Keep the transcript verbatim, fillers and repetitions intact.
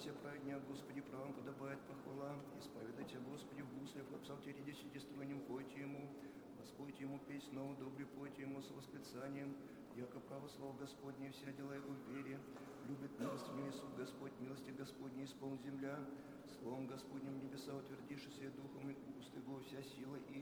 все праведня, Господи, правом подобает похвала. Исповедайте, Господи, в гуслях, в псалтере десятистройнем пойте Ему. Воспойте Ему песнь новую, добрый пойте Ему с восклицанием. Яко право слова Господне, вся дела Его в вере. Любит милостыню и суд Господь, милости Господней исполн земля. Словом Господним небеса утвердишься, духом и уст Его вся сила и